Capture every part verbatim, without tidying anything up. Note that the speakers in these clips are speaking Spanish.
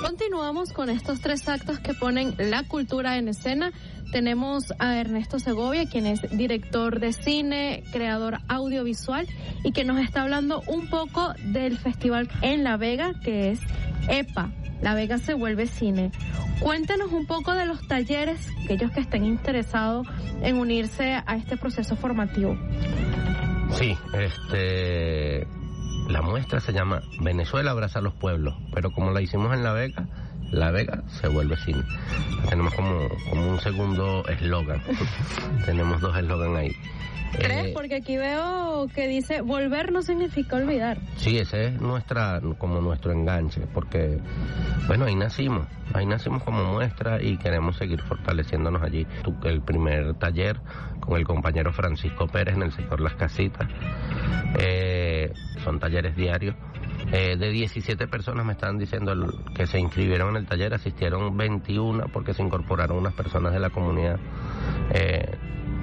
Continuamos con estos tres actos que ponen la cultura en escena. Tenemos a Ernesto Segovia, quien es director de cine, creador audiovisual y que nos está hablando un poco del festival en La Vega, que es EPA, La Vega se vuelve cine. Cuéntanos un poco de los talleres, aquellos que estén interesados en unirse a este proceso formativo. Sí, este... la muestra se llama Venezuela abraza a los pueblos, pero como la hicimos en La Vega, La Vega se vuelve cine. Tenemos como, como un segundo eslogan. Tenemos dos eslogan ahí. ¿Tres? Eh, Porque aquí veo que dice volver no significa olvidar. Sí, ese es nuestra, como nuestro enganche, porque, bueno, ahí nacimos, ahí nacimos como muestra y queremos seguir fortaleciéndonos allí. El primer taller con el compañero Francisco Pérez en el sector Las Casitas, eh, son talleres diarios. Eh, de diecisiete personas me están diciendo el, que se inscribieron en el taller, asistieron veintiuna porque se incorporaron unas personas de la comunidad. Eh,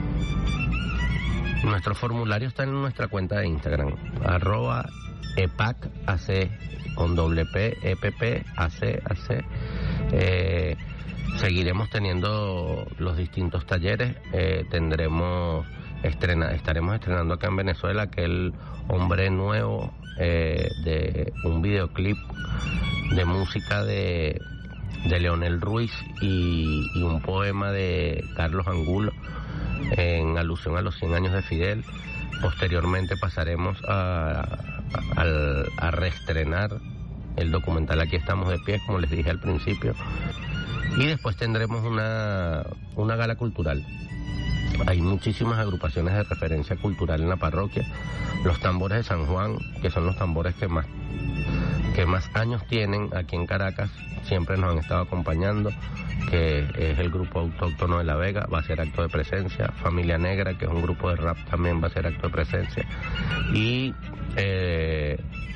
nuestro formulario está en nuestra cuenta de Instagram, arroba epacac, con doble P, E P P, AC, AC. Eh, seguiremos teniendo los distintos talleres, eh, tendremos... Estrena, estaremos estrenando acá en Venezuela aquel Hombre Nuevo, eh, de un videoclip de música de, de Leonel Ruiz y, y un poema de Carlos Angulo en alusión a los cien años de Fidel. Posteriormente pasaremos a, a, a reestrenar el documental Aquí estamos de pie, como les dije al principio, y después tendremos una, una gala cultural. Hay muchísimas agrupaciones de referencia cultural en la parroquia. Los tambores de San Juan, que son los tambores que más, que más años tienen aquí en Caracas, siempre nos han estado acompañando, que es el grupo autóctono de La Vega, va a ser acto de presencia. Familia Negra, que es un grupo de rap, también va a ser acto de presencia. Y eh,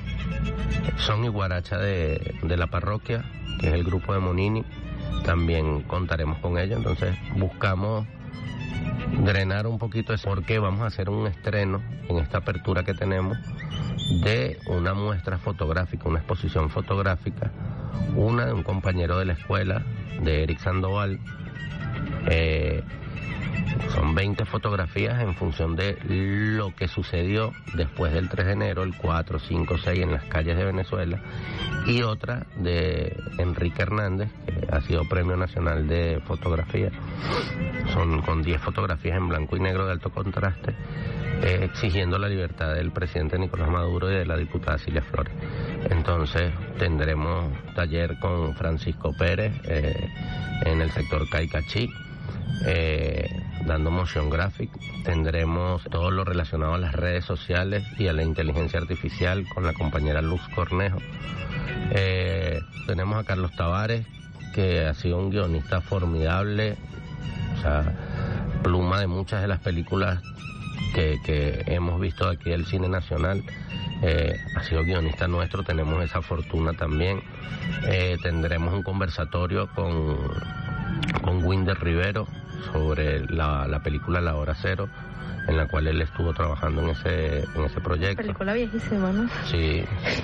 Son y Guaracha de, de la parroquia, que es el grupo de Monini, también contaremos con ellos. Entonces buscamos drenar un poquito eso, porque vamos a hacer un estreno en esta apertura que tenemos de una muestra fotográfica, una exposición fotográfica, una de un compañero de la escuela, de Eric Sandoval. Eh, son veinte fotografías en función de lo que sucedió después del tres de enero, el cuatro, cinco, seis en las calles de Venezuela, y otra de Enrique Hernández, que ha sido Premio Nacional de Fotografía. Son con diez fotografías en blanco y negro de alto contraste, eh, exigiendo la libertad del presidente Nicolás Maduro y de la diputada Cilia Flores. Entonces tendremos taller con Francisco Pérez eh, en el sector Caicachi, eh, dando motion graphic. Tendremos todo lo relacionado a las redes sociales y a la inteligencia artificial con la compañera Luz Cornejo. Eh, tenemos a Carlos Tavares, que ha sido un guionista formidable, o sea, pluma de muchas de las películas que, que hemos visto aquí del cine nacional. Eh, ha sido guionista nuestro, tenemos esa fortuna también. Eh, tendremos un conversatorio con, con Winder Rivero sobre la, la película La Hora Cero, en la cual él estuvo trabajando en ese, en ese proyecto. Película viejísima, ¿no? Sí.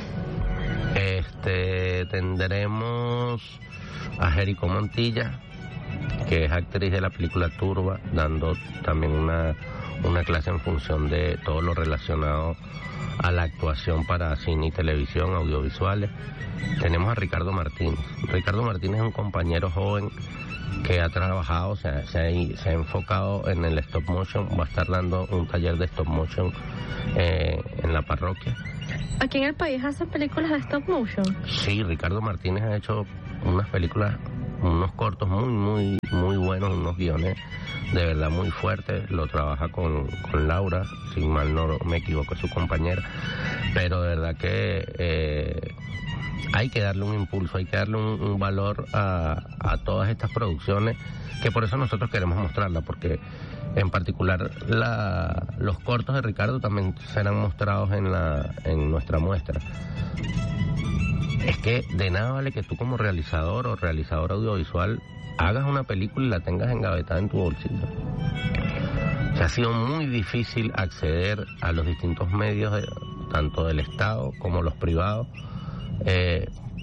Este, tendremos a Jerico Montilla, que es actriz de la película Turba, dando también una, una clase en función de todo lo relacionado a la actuación para cine y televisión, audiovisuales. Tenemos a Ricardo Martínez. Ricardo Martínez es un compañero joven que ha trabajado, o sea, se ha, se ha enfocado en el stop motion. Va a estar dando un taller de stop motion eh, en la parroquia. ¿Aquí en el país hacen películas de stop motion? Sí, Ricardo Martínez ha hecho unas películas, unos cortos muy, muy, muy buenos, unos guiones de verdad muy fuertes. Lo trabaja con, con Laura, si mal no me equivoco, es su compañera. Pero de verdad que eh, hay que darle un impulso, hay que darle un, un valor a, a todas estas producciones, que por eso nosotros queremos mostrarla, porque en particular la, los cortos de Ricardo también serán mostrados en, la, en nuestra muestra. Es que de nada vale que tú como realizador o realizador audiovisual hagas una película y la tengas engavetada en tu bolsillo. O sea, ha sido muy difícil acceder a los distintos medios, de, tanto del Estado como los privados, eh,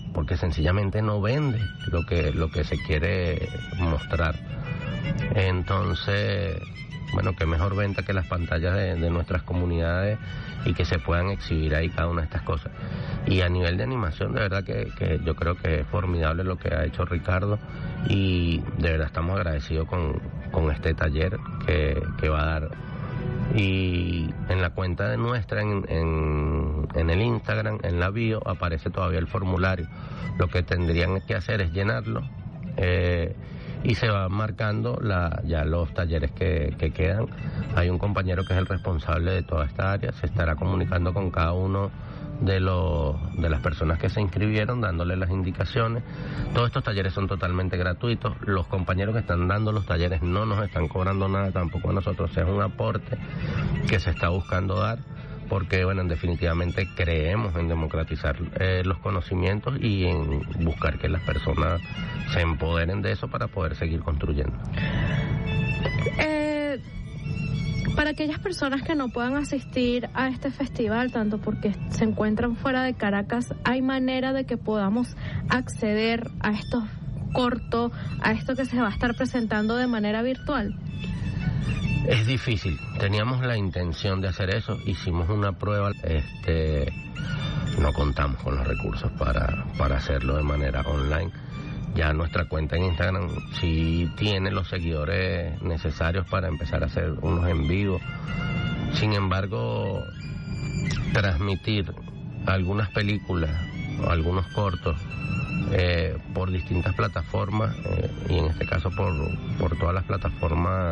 porque sencillamente no vende lo que lo que se quiere mostrar. Entonces, bueno, qué mejor venta que las pantallas de, de nuestras comunidades y que se puedan exhibir ahí cada una de estas cosas. Y a nivel de animación, de verdad que, que yo creo que es formidable lo que ha hecho Ricardo, y de verdad estamos agradecidos con, con este taller que, que va a dar. Y en la cuenta de nuestra, en, en, en el Instagram, en la bio, aparece todavía el formulario. Lo que tendrían que hacer es llenarlo, eh, y se van marcando la, ya los talleres que, que quedan. Hay un compañero que es el responsable de toda esta área, se estará comunicando con cada uno de los de las personas que se inscribieron, dándole las indicaciones. Todos estos talleres son totalmente gratuitos. Los compañeros que están dando los talleres no nos están cobrando nada tampoco a nosotros. Es un aporte que se está buscando dar, porque, bueno, definitivamente creemos en democratizar eh, los conocimientos y en buscar que las personas se empoderen de eso para poder seguir construyendo. Eh, para aquellas personas que no puedan asistir a este festival, tanto porque se encuentran fuera de Caracas, ¿hay manera de que podamos acceder a estos cortos, a esto que se va a estar presentando de manera virtual? Es difícil. Teníamos la intención de hacer eso, hicimos una prueba, este, no contamos con los recursos para, para hacerlo de manera online. Ya nuestra cuenta en Instagram sí tiene los seguidores necesarios para empezar a hacer unos en vivo. Sin embargo, transmitir algunas películas o algunos cortos eh, por distintas plataformas, eh, y en este caso por, por todas las plataformas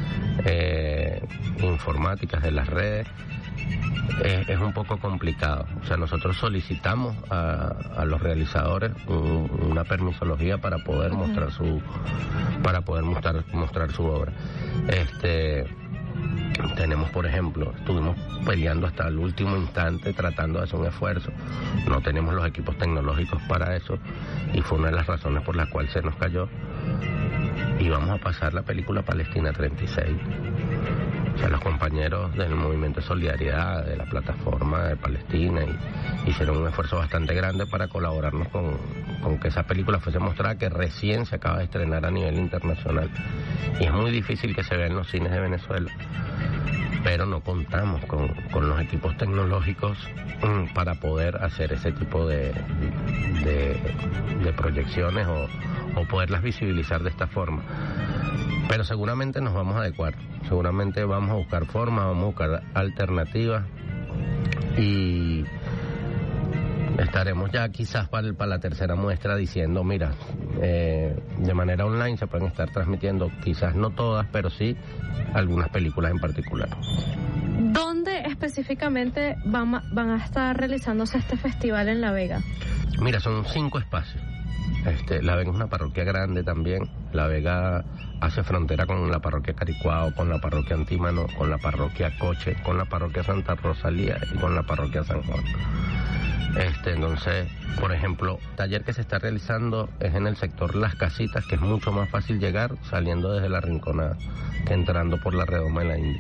eh, informáticas de las redes, eh, es un poco complicado. O sea, nosotros solicitamos a, a los realizadores un, una permisología para poder uh-huh. mostrar su para poder mostrar mostrar su obra. Este tenemos, por ejemplo, estuvimos peleando hasta el último instante tratando de hacer un esfuerzo. No tenemos los equipos tecnológicos para eso, y fue una de las razones por las cuales se nos cayó. Y vamos a pasar la película Palestina treinta y seis. O sea, los compañeros del Movimiento de Solidaridad, de la plataforma de Palestina, y hicieron un esfuerzo bastante grande para colaborarnos con, con que esa película fuese mostrada, que recién se acaba de estrenar a nivel internacional. Y es muy difícil que se vea en los cines de Venezuela, pero no contamos con, con los equipos tecnológicos mm, para poder hacer ese tipo de, de, de proyecciones o, o poderlas visibilizar de esta forma. Pero seguramente nos vamos a adecuar, seguramente vamos a buscar formas, vamos a buscar alternativas, y estaremos ya quizás para, para la tercera muestra diciendo, mira, eh, de manera online se pueden estar transmitiendo, quizás no todas, pero sí algunas películas en particular. ¿Dónde específicamente van a, van a estar realizándose este festival en La Vega? Mira, son cinco espacios. Este, La Vega es una parroquia grande también. La Vega hace frontera con la parroquia Caricuao, con la parroquia Antímano, con la parroquia Coche, con la parroquia Santa Rosalía y con la parroquia San Juan. Este, entonces, por ejemplo, el taller que se está realizando es en el sector Las Casitas, que es mucho más fácil llegar saliendo desde la Rinconada que entrando por la redoma de la India.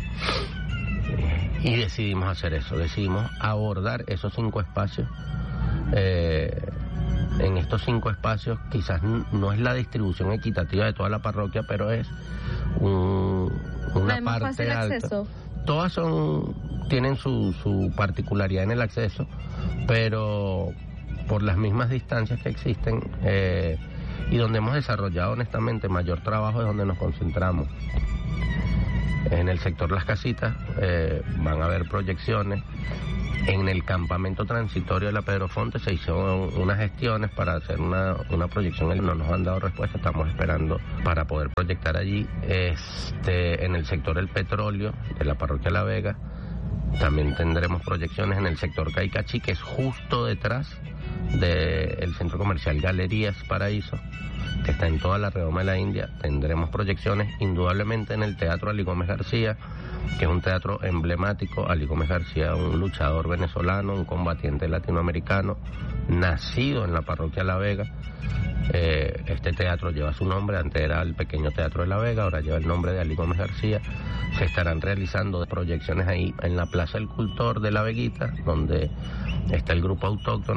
Y decidimos hacer eso, decidimos abordar esos cinco espacios. Eh, en estos cinco espacios quizás no es la distribución equitativa de toda la parroquia, pero es un, una parte fácil alta. Acceso. Todas son tienen su, su particularidad en el acceso, pero por las mismas distancias que existen, eh, y donde hemos desarrollado honestamente mayor trabajo es donde nos concentramos. En el sector Las Casitas eh, van a haber proyecciones. En el campamento transitorio de la Pedro Fonte se hicieron unas gestiones para hacer una, una proyección, no nos han dado respuesta, estamos esperando para poder proyectar allí. Este, en el sector El Petróleo de la parroquia La Vega también tendremos proyecciones. En el sector Caicachi, que es justo detrás del centro comercial Galerías Paraíso, que está en toda la redoma de la India, tendremos proyecciones. Indudablemente en el Teatro Ali Gómez García, que es un teatro emblemático. Ali Gómez García, un luchador venezolano, un combatiente latinoamericano, nacido en la parroquia La Vega. Eh, este teatro lleva su nombre, antes era el Pequeño Teatro de La Vega, ahora lleva el nombre de Ali Gómez García. Se estarán realizando proyecciones ahí en la Plaza del Cultor de La Veguita, donde está el grupo autóctono,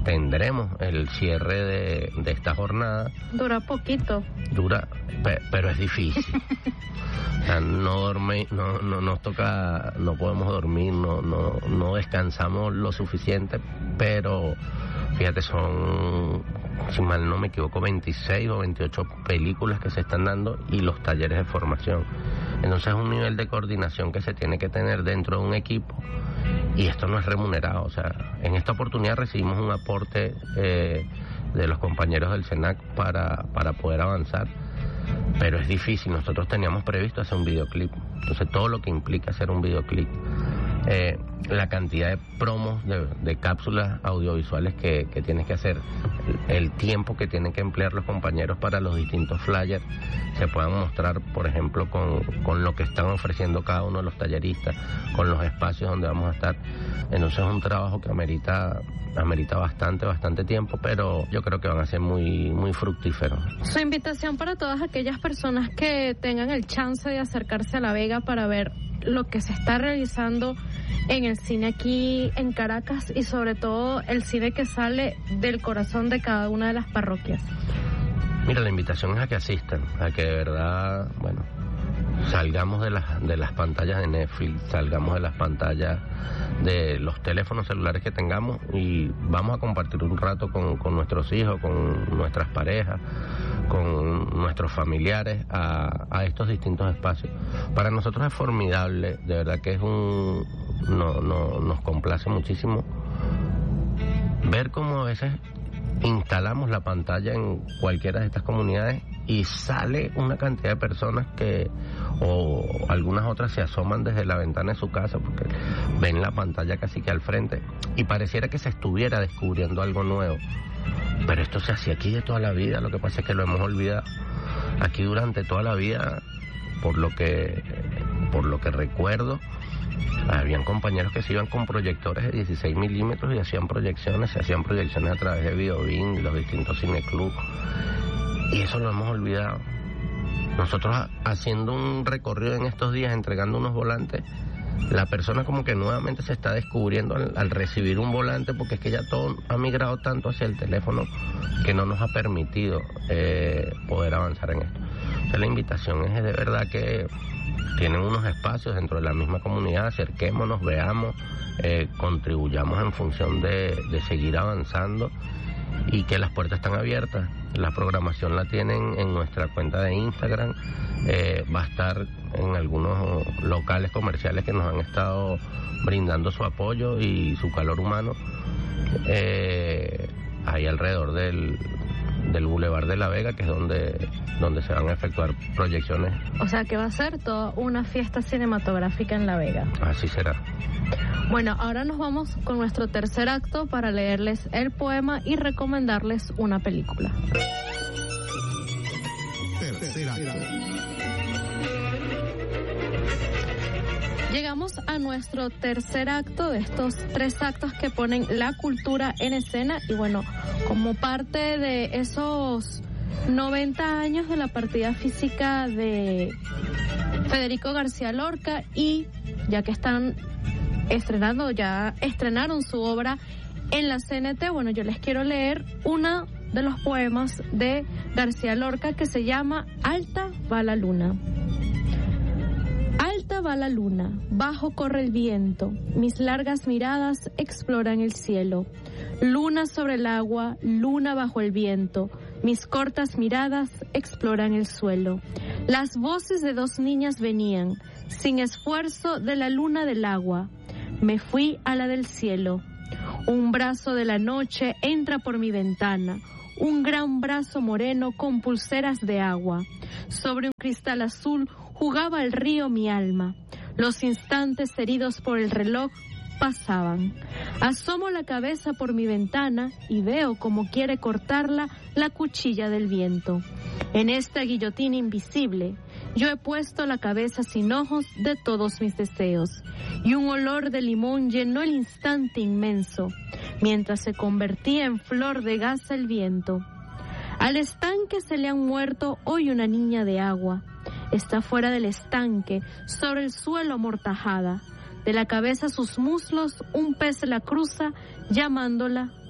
tendremos el cierre de, de esta jornada. Dura poquito. Dura, pe, pero es difícil. O sea, no dormir, no, no nos toca, no podemos dormir, no, no, no descansamos lo suficiente, pero fíjate, son, si mal no me equivoco, veintiséis o veintiocho películas que se están dando y los talleres de formación. Entonces es un nivel de coordinación que se tiene que tener dentro de un equipo y esto no es remunerado. O sea, en esta oportunidad recibimos un aporte eh, de los compañeros del SENAC para, para poder avanzar, pero es difícil. Nosotros teníamos previsto hacer un videoclip, entonces todo lo que implica hacer un videoclip, eh, la cantidad de promos, de, de cápsulas audiovisuales que, que tienes que hacer, el, el tiempo que tienen que emplear los compañeros para los distintos flyers se puedan mostrar, por ejemplo, con, con lo que están ofreciendo cada uno de los talleristas, con los espacios donde vamos a estar. Entonces es un trabajo que amerita amerita bastante, bastante tiempo, pero yo creo que van a ser muy, muy fructíferos. Su invitación para todas aquellas personas que tengan el chance de acercarse a La Vega para ver lo que se está realizando en el cine aquí en Caracas y sobre todo el cine que sale del corazón de cada una de las parroquias. Mira, la invitación es a que asistan, a que de verdad, bueno, salgamos de las de las pantallas de Netflix, salgamos de las pantallas de los teléfonos celulares que tengamos y vamos a compartir un rato con, con nuestros hijos, con nuestras parejas, con nuestros familiares a, a estos distintos espacios. Para nosotros es formidable, de verdad que es un no, no nos complace muchísimo ver cómo a veces instalamos la pantalla en cualquiera de estas comunidades y sale una cantidad de personas que, o algunas otras se asoman desde la ventana de su casa porque ven la pantalla casi que al frente y pareciera que se estuviera descubriendo algo nuevo, pero esto se hacía aquí de toda la vida. Lo que pasa es que lo hemos olvidado. Aquí durante toda la vida, por lo que por lo que recuerdo, habían compañeros que se iban con proyectores de dieciséis milímetros y hacían proyecciones, se hacían proyecciones a través de Videobin, los distintos cineclubs, y eso lo hemos olvidado. Nosotros haciendo un recorrido en estos días, entregando unos volantes, la persona como que nuevamente se está descubriendo al, al recibir un volante, porque es que ya todo ha migrado tanto hacia el teléfono que no nos ha permitido eh, poder avanzar en esto. Entonces la invitación es de verdad que tienen unos espacios dentro de la misma comunidad, acerquémonos, veamos, eh, contribuyamos en función de, de seguir avanzando y que las puertas están abiertas. La programación la tienen en nuestra cuenta de Instagram, eh, va a estar en algunos locales comerciales que nos han estado brindando su apoyo y su calor humano, eh, ahí alrededor del del Boulevard de La Vega, que es donde donde se van a efectuar proyecciones. O sea que va a ser toda una fiesta cinematográfica en La Vega. Así será. Bueno, ahora nos vamos con nuestro tercer acto para leerles el poema y recomendarles una película. Tercer acto. Llegamos a nuestro tercer acto de estos tres actos que ponen la cultura en escena y bueno, como parte de esos noventa años de la partida física de Federico García Lorca y ya que están estrenando, ya estrenaron su obra en la C N T, bueno, yo les quiero leer uno de los poemas de García Lorca que se llama Alta va la luna. Alta va la luna, bajo corre el viento, mis largas miradas exploran el cielo. Luna sobre el agua, luna bajo el viento, mis cortas miradas exploran el suelo. Las voces de dos niñas venían, sin esfuerzo de la luna del agua. Me fui a la del cielo. Un brazo de la noche entra por mi ventana, un gran brazo moreno con pulseras de agua. Sobre un cristal azul jugaba el río mi alma. Los instantes heridos por el reloj pasaban. Asomo la cabeza por mi ventana y veo como quiere cortarla la cuchilla del viento. En esta guillotina invisible, yo he puesto la cabeza sin ojos de todos mis deseos, y un olor de limón llenó el instante inmenso, mientras se convertía en flor de gasa el viento. Al estanque se le han muerto hoy una niña de agua. Está fuera del estanque, sobre el suelo amortajada. De la cabeza a sus muslos, un pez la cruza, llamándola.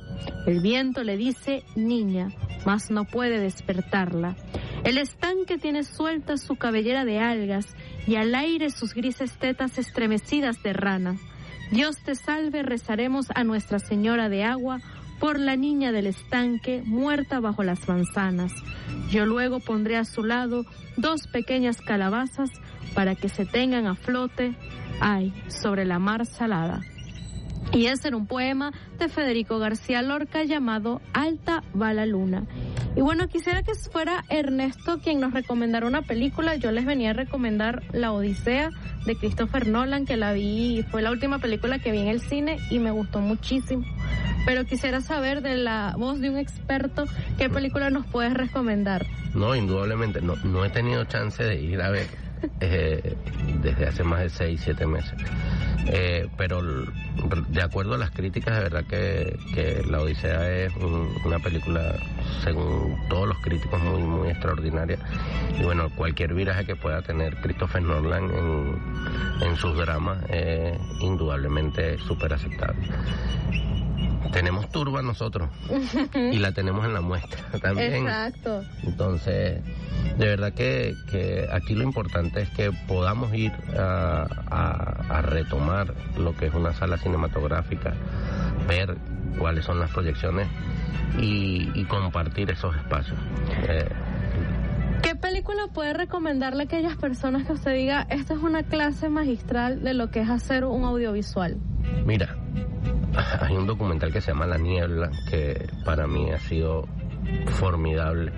El viento le dice niña, mas no puede despertarla. El estanque tiene suelta su cabellera de algas y al aire sus grises tetas estremecidas de rana. Dios te salve, rezaremos a Nuestra Señora de Agua por la niña del estanque muerta bajo las manzanas. Yo luego pondré a su lado dos pequeñas calabazas para que se tengan a flote, ay, sobre la mar salada. Y ese era un poema de Federico García Lorca llamado Alta va la luna. Y bueno, quisiera que fuera Ernesto quien nos recomendara una película. Yo les venía a recomendar La Odisea de Christopher Nolan, que la vi, fue la última película que vi en el cine y me gustó muchísimo. Pero quisiera saber de la voz de un experto, ¿qué película nos puedes recomendar? No, indudablemente, no, no he tenido chance de ir a ver eh, desde hace más de seis, siete meses. Eh, pero de acuerdo a las críticas, de verdad que, que La Odisea es un, una película, según todos los críticos, muy muy extraordinaria. Y bueno, cualquier viraje que pueda tener Christopher Nolan en, en sus dramas es indudablemente súper aceptable. Tenemos turba nosotros y la tenemos en la muestra también. Exacto. Entonces, de verdad que, que aquí lo importante es que podamos ir a, a, a retomar lo que es una sala cinematográfica, ver cuáles son las proyecciones y, y compartir esos espacios. Eh, ¿Qué película puede recomendarle a aquellas personas que usted diga, esta es una clase magistral de lo que es hacer un audiovisual? Mira, hay un documental que se llama La Niebla, que para mí ha sido formidable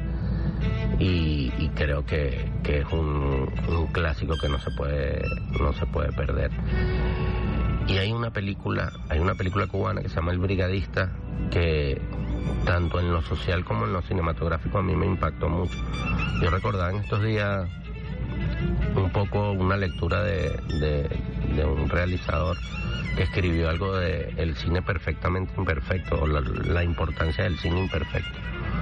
y, y creo que, que es un, un clásico que no se puede no se puede perder. Y hay una película, hay una película cubana que se llama El Brigadista, que tanto en lo social como en lo cinematográfico a mí me impactó mucho. Yo recordaba en estos días un poco una lectura de, de, de un realizador que escribió algo de el cine perfectamente imperfecto, o la, la importancia del cine imperfecto.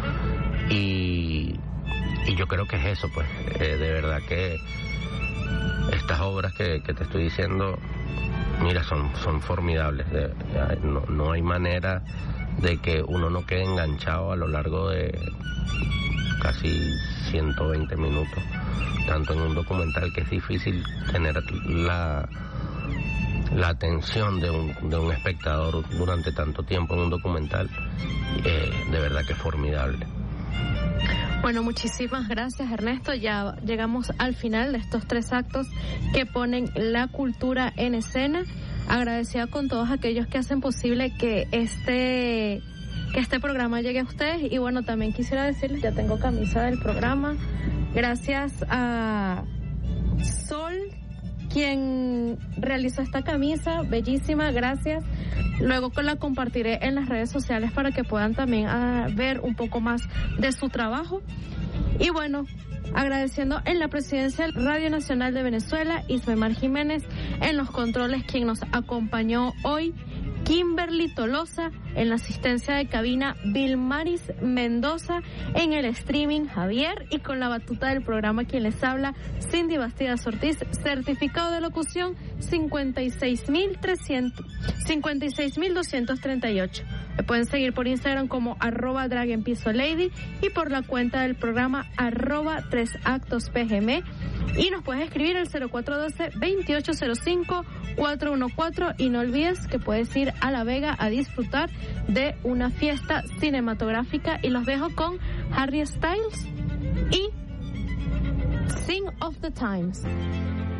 Y, y yo creo que es eso, pues, eh, de verdad que estas obras que, que te estoy diciendo, mira, son, son formidables. De, no, no hay manera de que uno no quede enganchado a lo largo de casi ciento veinte minutos, tanto en un documental, que es difícil tener la la atención de un, de un espectador durante tanto tiempo en un documental. Eh, de verdad que es formidable. Bueno, muchísimas gracias, Ernesto. Ya llegamos al final de estos tres actos que ponen la cultura en escena. Agradecida con todos aquellos que hacen posible que este que este programa llegue a ustedes. Y bueno, también quisiera decirles, ya tengo camisa del programa, gracias a Sol, quien realizó esta camisa, bellísima, gracias. Luego la compartiré en las redes sociales para que puedan también uh, ver un poco más de su trabajo. Y bueno, agradeciendo en la presidencia Radio Nacional de Venezuela, Ismael Jiménez, en los controles quien nos acompañó hoy, Kimberly Tolosa, en la asistencia de cabina Vilmaris Mendoza, en el streaming Javier, y con la batuta del programa quien les habla, Cindy Bastidas Ortiz, certificado de locución cincuenta y seis mil doscientos treinta y ocho. Me pueden seguir por Instagram como arroba dragenpisolady y por la cuenta del programa arroba tres actos pgm, y nos puedes escribir al cero cuatro uno dos, veintiocho cero cinco, cuatro uno cuatro, y no olvides que puedes ir a La Vega a disfrutar de una fiesta cinematográfica. Y los dejo con Harry Styles y Sing of the Times.